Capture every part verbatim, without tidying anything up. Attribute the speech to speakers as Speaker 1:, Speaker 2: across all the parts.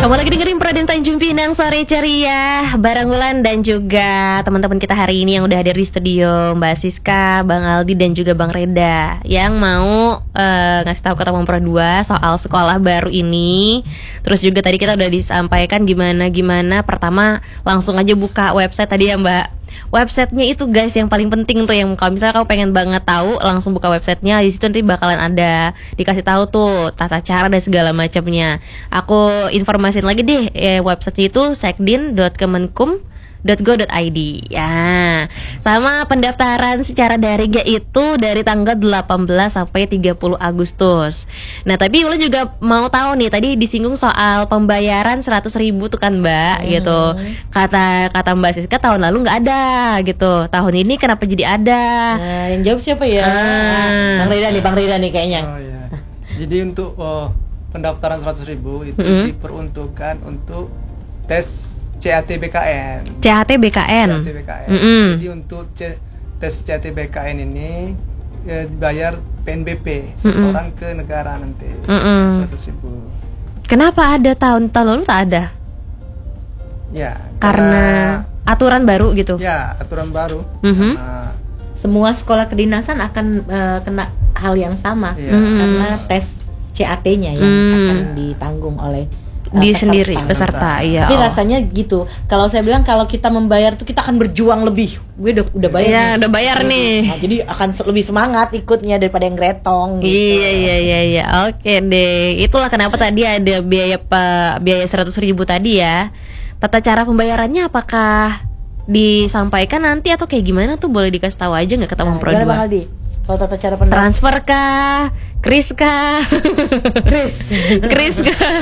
Speaker 1: Kamu lagi dengerin Pradin Tanjung Pinang Sore Ceria bareng Wulan dan juga teman-teman kita hari ini yang udah hadir di studio, Mbak Siska, Bang Aldi dan juga Bang Reda yang mau uh, ngasih tahu ke teman Pro dua soal sekolah baru ini. Terus juga tadi kita udah disampaikan gimana-gimana. Pertama langsung aja buka website tadi ya Mbak. Websitenya itu guys yang paling penting tuh, yang kalau misalnya kamu pengen banget tahu langsung buka websitenya, di situ nanti bakalan ada dikasih tahu tuh tata cara dan segala macamnya. Aku informasin lagi deh, eh, websitenya itu sekdin dot kemenkum dot go dot i d ya. Sama pendaftaran secara daring itu dari tanggal delapan belas sampai tiga puluh Agustus. Nah tapi Ula juga mau tahu nih, tadi disinggung soal pembayaran seratus ribu tuh kan Mbak, hmm. gitu. Kata kata Mbak Siska tahun lalu nggak ada gitu. Tahun ini kenapa jadi ada?
Speaker 2: Nah, yang jawab siapa ya? Ah. Bang Rida nih, Bang Rida nih kayaknya.
Speaker 3: Oh iya. Jadi untuk oh, pendaftaran seratus ribu itu
Speaker 1: mm-hmm.
Speaker 3: diperuntukkan untuk tes C A T B K N.
Speaker 1: C A T B K N.
Speaker 3: C A T B K N.
Speaker 1: Mm-hmm.
Speaker 3: Jadi untuk C- tes C A T B K N ini ya, dibayar P N B P setoran mm-hmm. ke negara nanti
Speaker 1: mm-hmm.
Speaker 3: seratus ribu.
Speaker 1: Kenapa ada tahun tahun lalu tak ada?
Speaker 3: Ya.
Speaker 1: Karena, karena aturan baru gitu.
Speaker 3: Ya, aturan baru.
Speaker 1: Mm-hmm.
Speaker 3: Karena
Speaker 2: semua sekolah kedinasan akan uh, kena hal yang sama,
Speaker 3: yeah.
Speaker 1: mm-hmm.
Speaker 2: karena tes C A T-nya yang mm. akan ditanggung oleh
Speaker 1: di peserta. sendiri peserta, iya.
Speaker 2: Tapi oh. rasanya gitu. Kalau saya bilang kalau kita membayar tuh kita akan berjuang lebih. Gue udah udah bayar.
Speaker 1: Iya, udah bayar nih.
Speaker 2: Nah, jadi akan lebih semangat ikutnya daripada yang gretong. Gitu.
Speaker 1: Iya iya iya iya. Oke deh. Itulah kenapa tadi ada biaya pak biaya seratus ribu tadi ya. Tata cara pembayarannya apakah disampaikan nanti atau kayak gimana tuh, boleh dikasih tahu aja nggak ke teman
Speaker 2: nah,
Speaker 1: Pro dua?
Speaker 2: Bang Aldi? Kalau tata cara pendaftaran
Speaker 1: transfer kah? Kris kah?
Speaker 2: Kris
Speaker 1: Kris kah?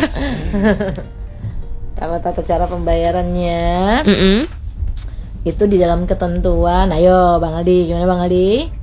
Speaker 2: Kalau tata cara pembayarannya
Speaker 1: mm-hmm.
Speaker 2: itu di dalam ketentuan. Ayo Bang Aldi, gimana Bang Aldi?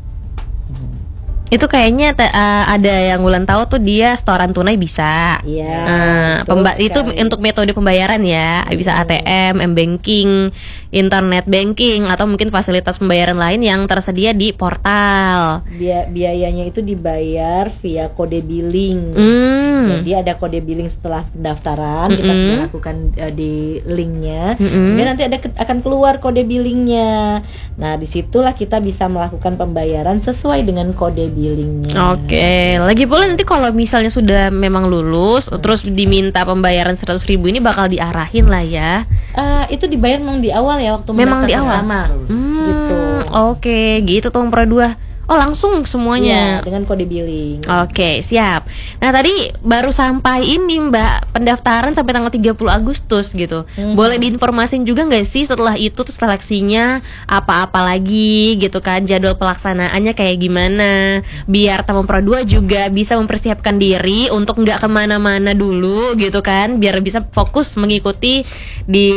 Speaker 1: Itu kayaknya te- uh, ada yang Wulan tahu tuh dia setoran tunai bisa.
Speaker 2: Iya.
Speaker 1: Uh, pemba- itu untuk metode pembayaran ya, bisa A T M, M-banking, internet banking, atau mungkin fasilitas pembayaran lain yang tersedia di portal.
Speaker 2: Bia- biayanya itu dibayar via kode billing.
Speaker 1: Mm.
Speaker 2: Jadi ada kode billing setelah pendaftaran,
Speaker 1: Mm-mm.
Speaker 2: kita sudah lakukan uh, di linknya.
Speaker 1: Mm-mm.
Speaker 2: Kemudian nanti ada ke- akan keluar kode billingnya. Nah disitulah kita bisa melakukan pembayaran sesuai dengan kode billingnya.
Speaker 1: Oke, okay. Lagi pula nanti kalau misalnya sudah memang lulus, hmm. terus diminta pembayaran seratus ribu ini bakal diarahin lah ya.
Speaker 2: Uh, itu dibayar memang di awal ya, waktu
Speaker 1: memang di awal.
Speaker 2: Hmm, gitu.
Speaker 1: Oke, okay. Gitu tuh Pro dua. Oh langsung semuanya.
Speaker 2: Iya, dengan kode billing.
Speaker 1: Oke, okay, siap. Nah tadi baru sampai ini Mbak, pendaftaran sampai tanggal tiga puluh Agustus gitu. Mm-hmm. Boleh diinformasin juga nggak sih setelah itu tuh seleksinya apa-apa lagi gitu kan, jadwal pelaksanaannya kayak gimana, biar teman Pro dua juga bisa mempersiapkan diri untuk nggak kemana-mana dulu gitu kan, biar bisa fokus mengikuti di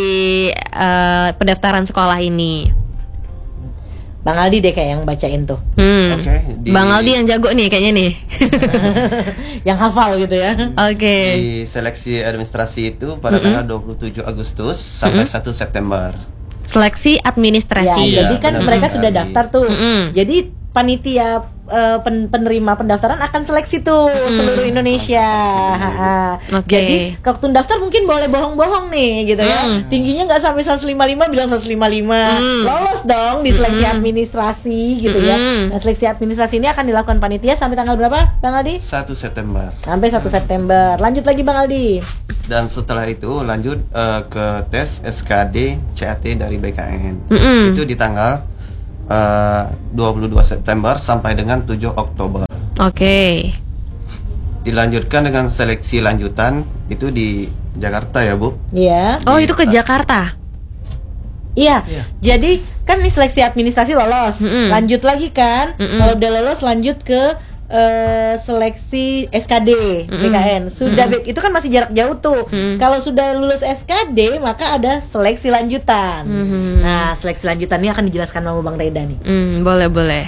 Speaker 1: uh, pendaftaran sekolah ini.
Speaker 2: Bang Aldi deh kayak yang bacain tuh.
Speaker 1: Hmm.
Speaker 4: Oke. Okay, di...
Speaker 1: Bang Aldi yang jago nih kayaknya nih.
Speaker 2: Yang hafal gitu ya.
Speaker 1: Oke. Okay.
Speaker 4: Di seleksi administrasi itu pada mm-hmm. tanggal dua puluh tujuh Agustus sampai mm-hmm. satu September.
Speaker 1: Seleksi administrasi.
Speaker 2: Ya, jadi kan
Speaker 4: ya,
Speaker 2: mereka sudah daftar tuh.
Speaker 1: Mm-hmm.
Speaker 2: Jadi panitia uh, pen- penerima pendaftaran akan seleksi tuh mm. seluruh Indonesia.
Speaker 1: Okay.
Speaker 2: Jadi waktu daftar mungkin boleh bohong-bohong nih gitu ya.
Speaker 1: Mm.
Speaker 2: Tingginya nggak sampai seratus lima puluh lima, bilang seratus lima puluh lima. Mm. Lolos dong di seleksi mm. administrasi gitu mm. ya. Nah, seleksi administrasi ini akan dilakukan panitia sampai tanggal berapa, Bang Aldi?
Speaker 4: satu September.
Speaker 2: Sampai satu September. Lanjut lagi Bang Aldi.
Speaker 4: Dan setelah itu lanjut uh, ke tes S K D C A T dari B K N.
Speaker 1: Mm-mm.
Speaker 4: Itu di tanggal uh, dua puluh dua September sampai dengan tujuh Oktober.
Speaker 1: Oke. Okay.
Speaker 4: Dilanjutkan dengan seleksi lanjutan itu di Jakarta ya, Bu?
Speaker 2: Iya.
Speaker 1: Oh, itu ke Jakarta.
Speaker 2: Iya.
Speaker 3: Iya.
Speaker 2: Jadi kan ini seleksi administrasi lolos.
Speaker 1: Mm-mm.
Speaker 2: Lanjut lagi kan?
Speaker 1: Mm-mm.
Speaker 2: Kalau udah lolos lanjut ke Uh, seleksi S K D
Speaker 1: Mm-mm.
Speaker 2: B K N. Sudah
Speaker 1: Mm-mm.
Speaker 2: be- itu kan masih jarak jauh tuh.
Speaker 1: Mm.
Speaker 2: Kalau sudah lulus S K D maka ada seleksi lanjutan.
Speaker 1: Mm-hmm.
Speaker 2: Nah, seleksi lanjutan ini akan dijelaskan sama Bang Reda nih.
Speaker 1: Mm, boleh boleh.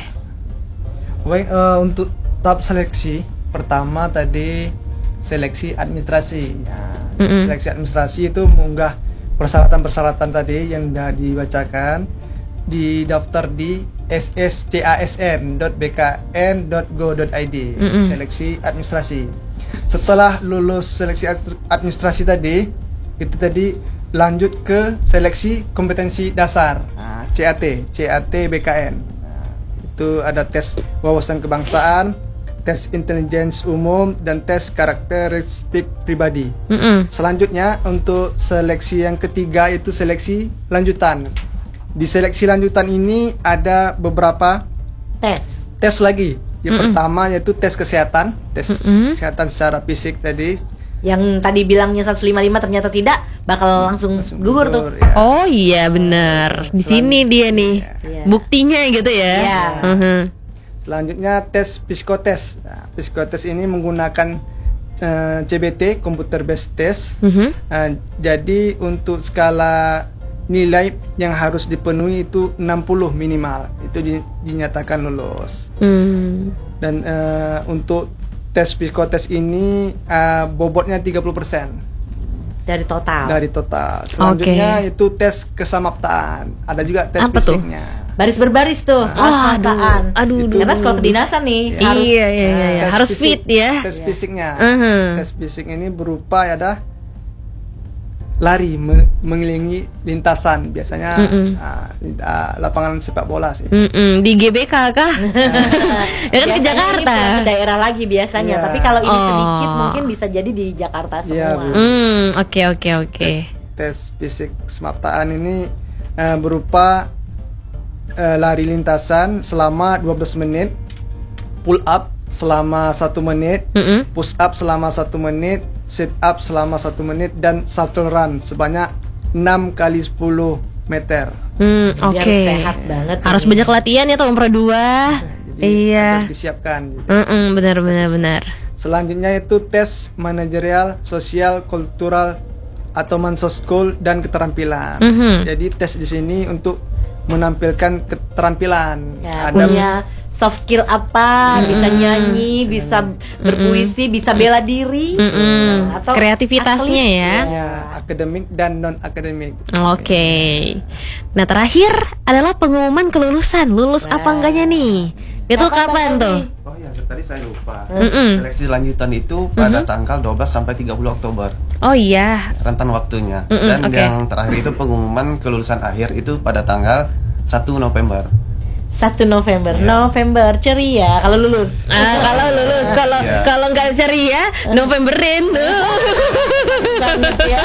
Speaker 3: Baik, uh, untuk tahap seleksi pertama tadi seleksi administrasi. Nah,
Speaker 1: Mm-mm.
Speaker 3: seleksi administrasi itu mengunggah persyaratan-persyaratan tadi yang sudah dibacakan, didaftar di s s c a s n dot b k n dot go dot i d.
Speaker 1: Mm-mm.
Speaker 3: Seleksi administrasi. Setelah lulus seleksi administrasi tadi, itu tadi lanjut ke seleksi kompetensi dasar, nah, C A T, C A T B K N. Nah, itu ada tes wawasan kebangsaan, tes intelijensi umum, dan tes karakteristik pribadi.
Speaker 1: Mm-mm.
Speaker 3: Selanjutnya untuk seleksi yang ketiga itu seleksi lanjutan. Di seleksi lanjutan ini ada beberapa
Speaker 2: Tes.
Speaker 3: tes lagi. Yang
Speaker 1: Mm-mm.
Speaker 3: pertama yaitu tes kesehatan, tes
Speaker 1: Mm-mm.
Speaker 3: kesehatan secara fisik tadi.
Speaker 2: Yang tadi bilangnya seratus lima puluh lima ternyata tidak, bakal langsung gugur tuh.
Speaker 3: ya.
Speaker 1: Oh iya benar. Di sini dia nih
Speaker 2: Iya.
Speaker 1: buktinya gitu ya.
Speaker 2: Iya.
Speaker 1: Mhm.
Speaker 3: Selanjutnya tes psikotes. Nah, psikotes ini menggunakan eh, C B T, computer based test.
Speaker 1: Mhm.
Speaker 3: Nah, jadi untuk skala nilai yang harus dipenuhi itu enam puluh minimal. Itu di- dinyatakan lulus.
Speaker 1: Hmm.
Speaker 3: Dan eh, untuk tes psikotes ini eh, bobotnya tiga puluh persen
Speaker 2: Dari total.
Speaker 3: dari total. Selanjutnya itu tes kesamaptaan. Ada juga tes
Speaker 1: Apa tuh?
Speaker 3: fisiknya.
Speaker 2: Baris berbaris tuh,
Speaker 1: Ah,
Speaker 2: kemasmataan.
Speaker 1: aduh, aduh,
Speaker 2: Karena
Speaker 1: aduh.
Speaker 2: sekolah kedinasan nih
Speaker 1: Iya,
Speaker 2: harus
Speaker 1: iya, iya, iya.
Speaker 3: Tes
Speaker 1: Harus
Speaker 3: fisik-
Speaker 1: fit ya.
Speaker 3: Tes fisiknya.
Speaker 1: Mhm.
Speaker 3: Tes fisik ini berupa ada lari me- mengelilingi lintasan, biasanya
Speaker 1: Mm-mm.
Speaker 3: ah, ah, lapangan sepak bola sih.
Speaker 1: Mm-mm. Di G B K kah? Ya kan ke
Speaker 2: Biasanya
Speaker 1: Jakarta.
Speaker 2: ini ke daerah lagi biasanya,
Speaker 3: Iya.
Speaker 2: tapi kalau ini
Speaker 1: Oh.
Speaker 2: sedikit mungkin bisa jadi di Jakarta
Speaker 3: Iya,
Speaker 2: semua.
Speaker 3: Bu.
Speaker 1: Hmm, oke oke oke.
Speaker 3: Tes, tes fisik semaptaan ini eh, berupa eh, lari lintasan selama dua belas menit, pull up selama satu menit,
Speaker 1: Mm-mm.
Speaker 3: push up selama satu menit, sit up selama satu menit, dan shuttle run sebanyak enam kali sepuluh meter.
Speaker 1: Hmm,
Speaker 2: Biar
Speaker 1: oke.
Speaker 2: sehat banget.
Speaker 1: Harus
Speaker 2: ini.
Speaker 1: banyak latihan ya tahun pro dua.
Speaker 3: Jadi
Speaker 1: Iya.
Speaker 3: harus disiapkan. gitu.
Speaker 1: Mm-mm, benar benar benar.
Speaker 3: Selanjutnya itu tes manajerial, sosial, kultural, atau mansoskul, dan keterampilan.
Speaker 1: Mhm.
Speaker 3: Jadi tes di sini untuk menampilkan keterampilan.
Speaker 2: Ya,
Speaker 3: Ada
Speaker 2: punya soft skill apa, bisa nyanyi, bisa berpuisi, bisa bela diri,
Speaker 1: Mm-mm.
Speaker 2: atau
Speaker 1: Kreativitasnya
Speaker 2: atlet.
Speaker 1: ya.
Speaker 3: ya, akademik dan non akademik.
Speaker 1: Oke. Nah, terakhir adalah pengumuman kelulusan. Lulus apa
Speaker 2: Nah.
Speaker 1: enggaknya nih? Itu
Speaker 2: Kapan
Speaker 1: kapan
Speaker 2: tanggal
Speaker 1: tuh?
Speaker 2: nih?
Speaker 4: Oh ya, tadi saya lupa.
Speaker 1: Mm-mm.
Speaker 4: Seleksi lanjutan itu pada tanggal dua belas sampai tiga puluh Oktober.
Speaker 1: Oh iya.
Speaker 4: Rentan waktunya.
Speaker 1: Mm-mm,
Speaker 4: Dan
Speaker 1: oke.
Speaker 4: yang terakhir itu pengumuman kelulusan akhir itu pada tanggal satu November.
Speaker 2: satu November, November ceria kalau lulus.
Speaker 1: Ah, kalau lulus, kalau
Speaker 4: Iya.
Speaker 1: kalau nggak ceria, Novemberin.
Speaker 2: Banget ya.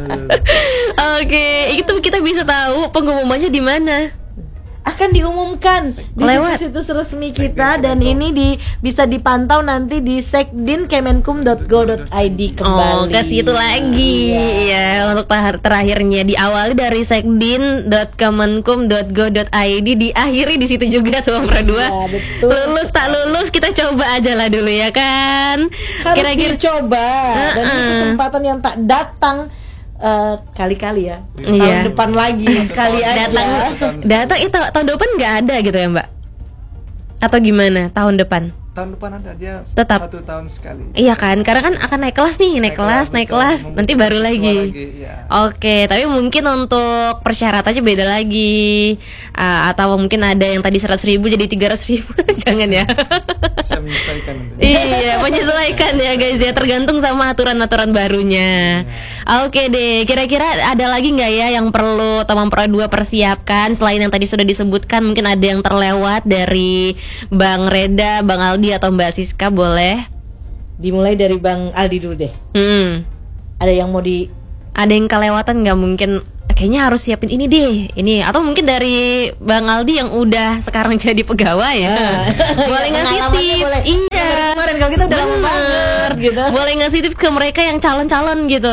Speaker 1: Oke, itu kita bisa tahu pengumumannya di mana?
Speaker 2: Akan diumumkan di
Speaker 1: Lewat.
Speaker 2: situs resmi kita, dan ini di bisa dipantau nanti di sekdin kemenkum dot go dot i d
Speaker 1: Oh,
Speaker 2: kembali.
Speaker 1: ke situ lagi ya untuk tahap terakhirnya diawali dari sekdin dot kemenkum dot go dot i d, diakhiri di situ juga tuh Om dua.
Speaker 2: Iya, betul.
Speaker 1: Lulus tak lulus kita coba aja lah dulu ya kan.
Speaker 2: Harus
Speaker 1: Kira-kira
Speaker 2: dicoba, dan ini
Speaker 1: Uh-uh.
Speaker 2: kesempatan yang tak datang eh, kali-kali ya.
Speaker 1: Iya.
Speaker 2: Tahun depan lagi sekali aja.
Speaker 1: datang datang itu tahun depan nggak ada gitu ya Mbak? Atau gimana tahun depan?
Speaker 3: Tahun depan ada dia
Speaker 1: Tetap.
Speaker 3: satu tahun sekali.
Speaker 1: Iya kan, karena kan akan naik kelas nih, naik, kelas, naik
Speaker 3: betul.
Speaker 1: kelas,
Speaker 3: Membutuhkan
Speaker 1: nanti baru
Speaker 3: siswa
Speaker 1: lagi.
Speaker 3: ya.
Speaker 1: Oke, tapi mungkin untuk persyaratannya beda lagi. Ah, atau mungkin ada yang tadi seratus ribu jadi tiga ratus ribu, jangan ya.
Speaker 3: Bisa menyesuaikan.
Speaker 1: Iya, menyesuaikan ya guys ya, tergantung sama aturan-aturan barunya. Oke deh, kira-kira ada lagi nggak ya yang perlu teman pro dua persiapkan selain yang tadi sudah disebutkan? Mungkin ada yang terlewat dari Bang Reda, Bang Aldi atau Mbak Siska, boleh?
Speaker 2: Dimulai dari Bang Aldi dulu deh.
Speaker 1: Hmm,
Speaker 2: Ada yang mau di
Speaker 1: ada yang kelewatan nggak? Mungkin kayaknya harus siapin ini deh, ini, atau mungkin dari Bang Aldi yang udah sekarang jadi pegawai ya, boleh ngasih
Speaker 2: Pengalamannya
Speaker 1: tips.
Speaker 2: boleh.
Speaker 1: Iya.
Speaker 2: Kemarin kalau kita udah lama
Speaker 1: Bener.
Speaker 2: banget gitu.
Speaker 1: Boleh ngasih tips ke mereka yang calon-calon gitu.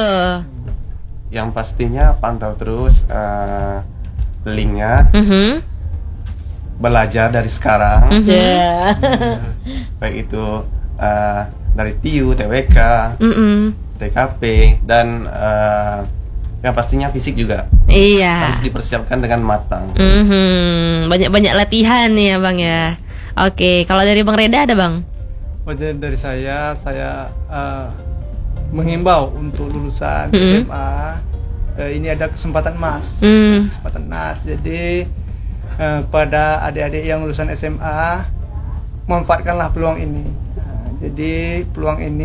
Speaker 4: Yang pastinya pantau terus eh, linknya,
Speaker 1: Mhm.
Speaker 4: belajar dari sekarang,
Speaker 2: Ya.
Speaker 4: baik itu eh, dari T U, T W K,
Speaker 1: Mm-mm.
Speaker 4: T K P, dan eh, yang pastinya fisik juga
Speaker 1: Iya.
Speaker 4: harus dipersiapkan dengan matang.
Speaker 1: Mhm. Banyak-banyak latihan ya Bang ya. Oke, kalau dari Bang Reda ada Bang?
Speaker 3: Oh, jadi dari saya, saya eh, menghimbau untuk lulusan
Speaker 1: Mm-mm.
Speaker 3: S M A, eh, ini ada kesempatan emas,
Speaker 1: Mm.
Speaker 3: kesempatan emas. Jadi eh, pada adik-adik yang lulusan S M A, manfaatkanlah peluang ini. Nah, jadi peluang ini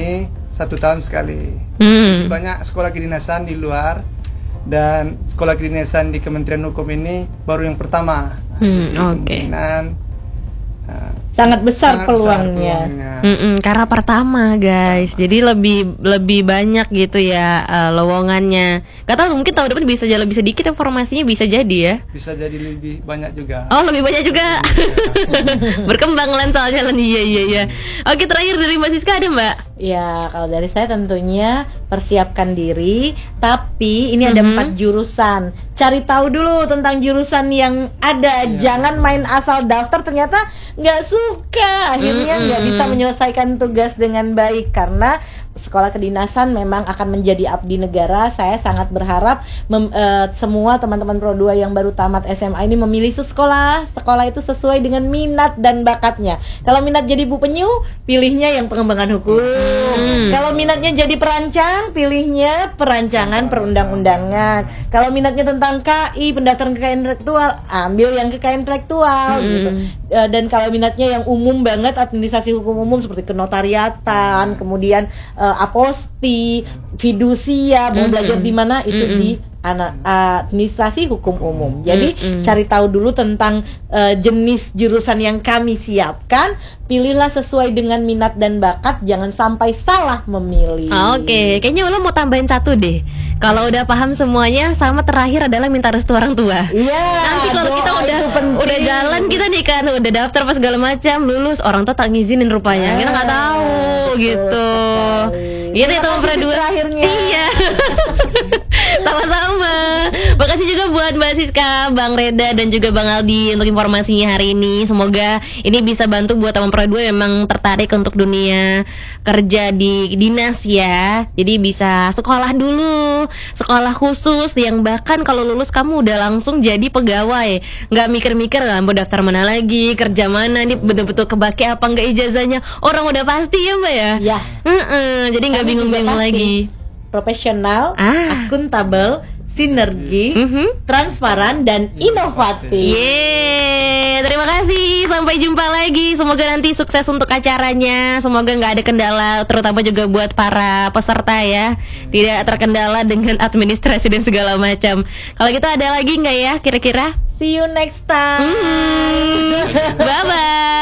Speaker 3: satu tahun sekali.
Speaker 1: Hmm.
Speaker 3: Banyak sekolah kedinasan di luar, dan sekolah kedinasan di Kementerian Hukum ini baru yang pertama.
Speaker 1: Hmm,
Speaker 3: Jadi
Speaker 1: oke.
Speaker 3: kemungkinan, uh,
Speaker 2: Sangat besar
Speaker 3: sangat besar
Speaker 2: peluangnya.
Speaker 3: peluangnya.
Speaker 1: Mm-mm, karena pertama guys, jadi lebih lebih banyak gitu ya uh, lowongannya. Gak tahu mungkin tahun depan bisa jadi lebih sedikit informasinya, bisa jadi ya.
Speaker 3: Bisa jadi lebih banyak juga.
Speaker 1: Oh lebih banyak juga. Berkembang Lan soalnya Lan, iya iya iya. Oke, terakhir dari Mbak Siska ada Mbak?
Speaker 2: Ya, kalau dari saya tentunya persiapkan diri, tapi ini ada
Speaker 1: Mhm.
Speaker 2: empat jurusan. Cari tahu dulu tentang jurusan yang ada, jangan main asal daftar ternyata nggak suka, akhirnya nggak bisa menyelesaikan tugas dengan baik karena sekolah kedinasan memang akan menjadi abdi negara. Saya sangat berharap mem- eh, semua teman-teman Pro dua yang baru tamat S M A ini memilih sekolah, sekolah itu sesuai dengan minat dan bakatnya. Kalau minat jadi Bu Penyu, pilihnya yang pengembangan hukum. Kalau minatnya jadi perancang, pilihnya perancangan perundang-undangan. Kalau minatnya tentang K I, pendaftaran kekayaan intelektual, ambil yang kekayaan intelektual gitu. Eh, dan kalau minatnya yang umum banget, administrasi hukum umum seperti kenotariatan, kemudian eh, aposti, fidusia, mau belajar di mana itu di ana- administrasi hukum umum. Jadi cari tahu dulu tentang eh, jenis jurusan yang kami siapkan, pilihlah sesuai dengan minat dan bakat, jangan sampai salah memilih.
Speaker 1: Oke, kayaknya lo mau tambahin satu deh. Kalau udah paham semuanya, sama terakhir adalah minta restu orang tua.
Speaker 2: Iya.
Speaker 1: Nanti kalau
Speaker 2: doa
Speaker 1: kita udah
Speaker 2: itu penting.
Speaker 1: udah jalan kita nih kan, udah daftar pas segala macam, lulus, orang tua tak ngizinin rupanya. Kita nggak tahu
Speaker 2: betul
Speaker 1: gitu.
Speaker 2: sekali.
Speaker 1: Gitu ya
Speaker 2: Terima
Speaker 1: teman
Speaker 2: kasih
Speaker 1: berdua.
Speaker 2: terakhirnya.
Speaker 1: Iya. Sama-sama. Makasih juga buat Mbak Siska, Bang Reda dan juga Bang Aldi untuk informasinya hari ini. Semoga ini bisa bantu buat teman Pro dua yang memang tertarik untuk dunia kerja di dinas ya. Jadi bisa sekolah dulu, sekolah khusus yang bahkan kalau lulus kamu udah langsung jadi pegawai. Nggak mikir-mikir lah mau daftar mana lagi, kerja mana, nih betul-betul kebake apa enggak ijazahnya. Orang udah pasti ya Mbak ya.
Speaker 2: Iya.
Speaker 1: Heeh, jadi nggak
Speaker 2: Kami juga
Speaker 1: bingung-bingung
Speaker 2: pasti
Speaker 1: lagi.
Speaker 2: Profesional,
Speaker 1: Ah.
Speaker 2: akuntabel, sinergi,
Speaker 1: Mhm.
Speaker 2: transparan dan inovatif.
Speaker 1: Yeay, terima kasih. Sampai jumpa lagi. Semoga nanti sukses untuk acaranya. Semoga nggak ada kendala, terutama juga buat para peserta ya. Tidak terkendala dengan administrasi dan segala macam. Kalau gitu ada lagi nggak ya kira-kira?
Speaker 2: See you next time.
Speaker 1: Bye bye.